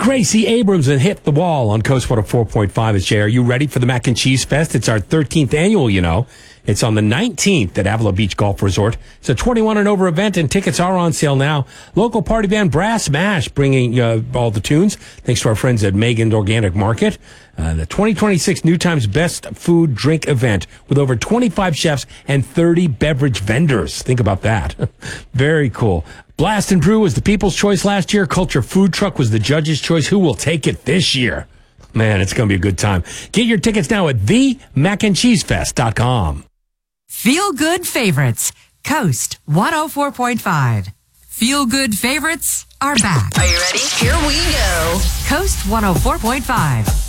Gracie Abrams and Hit the Wall on Coast 104.5 is Jay. Are you ready for the Mac and Cheese Fest? It's our 13th annual, you know. It's on the 19th at Avila Beach Golf Resort. It's a 21 and over event, and tickets are on sale now. Local party band Brass Mash bringing all the tunes, thanks to our friends at Megan's Organic Market. The 2026 New Times Best Food Drink event with over 25 chefs and 30 beverage vendors. Think about that. Very cool. Blast and Brew was the people's choice last year. Culture Food Truck was the judge's choice. Who will take it this year? Man, it's going to be a good time. Get your tickets now at themacandcheesefest.com. Feel Good Favorites, Coast 104.5. Feel Good Favorites are back. Are you ready? Here we go. Coast 104.5.